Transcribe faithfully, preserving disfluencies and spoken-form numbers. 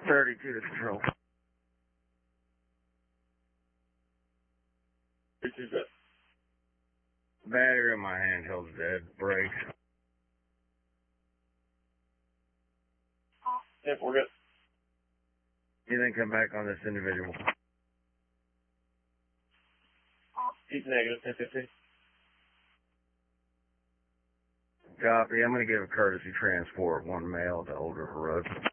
thirty-two to control. Battery in my handheld's dead. Brakes. Yep, we're good. Anything come back on this individual? He's negative, ten fifteen. Copy. I'm going to give a courtesy transport, one male to Old River Road.